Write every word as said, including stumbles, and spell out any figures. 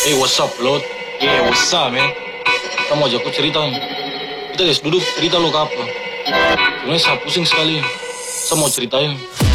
Hey, what's up, Lord? Yeah, what's up, man? Kamu ajak aku cerita. Kita guys duduk cerita lo ke apa? Sebenarnya saya pusing sekali. Saya mau ceritain.